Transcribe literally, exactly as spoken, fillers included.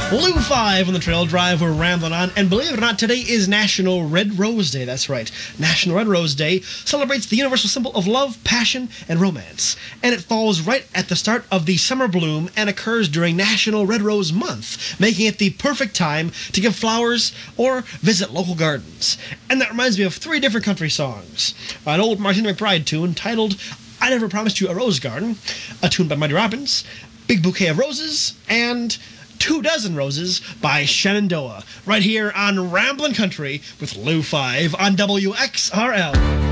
Lou five on the Trail Drive, we're rambling on, and believe it or not, today is National Red Rose Day. That's right. National Red Rose Day celebrates the universal symbol of love, passion, and romance. And it falls right at the start of the summer bloom and occurs during National Red Rose Month, making it the perfect time to give flowers or visit local gardens. And that reminds me of three different country songs. An old Martina McBride tune titled I Never Promised You a Rose Garden, a tune by Muddy Robbins, Big Bouquet of Roses, and Two Dozen Roses by Shenandoah, right here on Ramblin' Country with Lou five on W X R L.